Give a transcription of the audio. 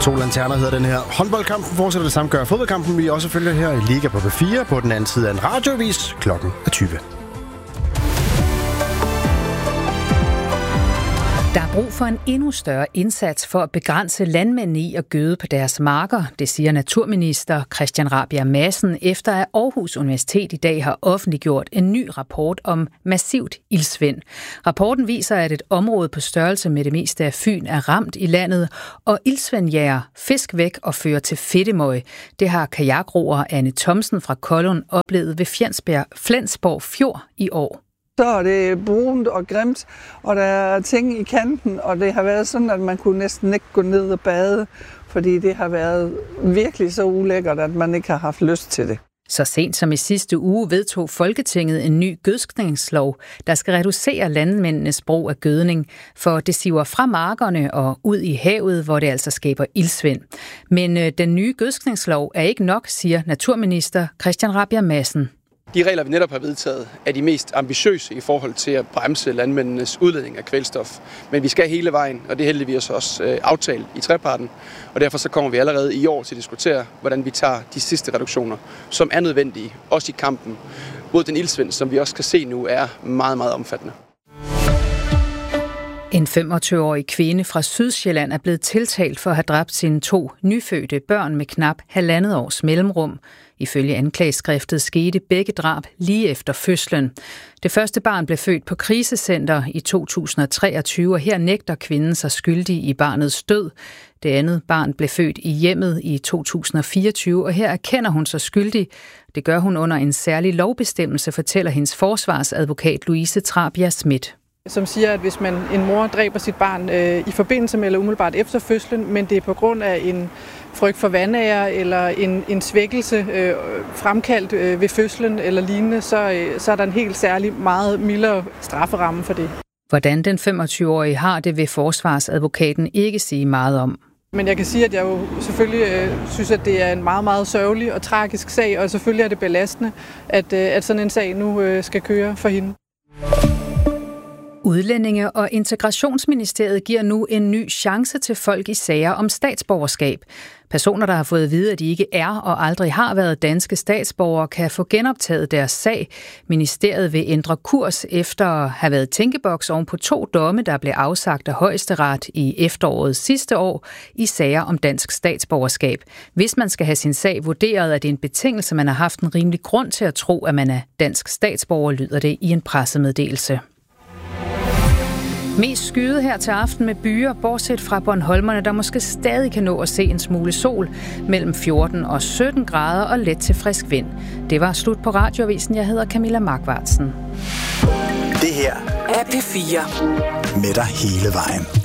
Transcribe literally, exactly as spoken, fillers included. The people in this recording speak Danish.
Solanterner hedder den her. Håndboldkampen fortsætter det samme gør fodboldkampen. Vi også følger her i Liga på B fire på den anden side af en radioavis. Klokken er tyve. Der er brug for en endnu større indsats for at begrænse landmændene i at gøde på deres marker, det siger naturminister Christian Rabjerg Madsen, efter at Aarhus Universitet i dag har offentliggjort en ny rapport om massivt iltsvind. Rapporten viser, at et område på størrelse med det meste af Fyn er ramt i landet, og iltsvind jager fisk væk og fører til fedtemøg. Det har kajakroer Anne Thomsen fra Kollund oplevet ved Fjensberg, Flensborg Fjord i år. Så er det brunt og grimt, og der er ting i kanten, og det har været sådan, at man kunne næsten ikke gå ned og bade, fordi det har været virkelig så ulækkert, at man ikke har haft lyst til det. Så sent som i sidste uge vedtog Folketinget en ny gødskningslov, der skal reducere landmændenes brug af gødning, for det siver fra markerne og ud i havet, hvor det altså skaber iltsvind. Men øh, den nye gødskningslov er ikke nok, siger naturminister Christian Rabjerg Madsen. De regler, vi netop har vedtaget, er de mest ambitiøse i forhold til at bremse landmændenes udledning af kvælstof. Men vi skal hele vejen, og det er heldigvis også øh, aftalt i treparten. Og derfor så kommer vi allerede i år til at diskutere, hvordan vi tager de sidste reduktioner, som er nødvendige, også i kampen mod den iltsvind, som vi også kan se nu er meget, meget omfattende. En femogtyve-årig kvinde fra Sydsjælland er blevet tiltalt for at have dræbt sine to nyfødte børn med knap halvandet års mellemrum. Ifølge anklageskriftet skete begge drab lige efter fødslen. Det første barn blev født på krisecenter i to tusind og treogtyve, og her nægter kvinden sig skyldig i barnets død. Det andet barn blev født i hjemmet i to tusind og fireogtyve, og her erkender hun sig skyldig. Det gør hun under en særlig lovbestemmelse, fortæller hendes forsvarsadvokat Louise Trabia Schmidt. Som siger, at hvis man en mor dræber sit barn øh, i forbindelse med eller umiddelbart efter fødslen, men det er på grund af en frygt for vanære eller en, en svækkelse øh, fremkaldt øh, ved fødslen eller lignende, så, øh, så er der en helt særlig meget mildere strafferamme for det. Hvordan den femogtyve-årige har det, vil forsvarsadvokaten ikke sige meget om. Men jeg kan sige, at jeg jo selvfølgelig øh, synes, at det er en meget, meget sørgelig og tragisk sag, og selvfølgelig er det belastende, at, øh, at sådan en sag nu øh, skal køre for hende. Udlændinge- og Integrationsministeriet giver nu en ny chance til folk i sager om statsborgerskab. Personer, der har fået at vide, at de ikke er og aldrig har været danske statsborgere, kan få genoptaget deres sag. Ministeriet vil ændre kurs efter at have været tænkeboks oven på to domme, der blev afsagt af Højesteret i efteråret sidste år i sager om dansk statsborgerskab. Hvis man skal have sin sag vurderet, er det en betingelse, man har haft en rimelig grund til at tro, at man er dansk statsborger, lyder det i en pressemeddelelse. Mest skyet her til aften med byer, bortset fra Bornholmerne, der måske stadig kan nå at se en smule sol mellem fjorten og sytten grader og let til frisk vind. Det var slut på radioavisen. Jeg hedder Camilla Markvartsen. Det her er P fire med dig hele vejen.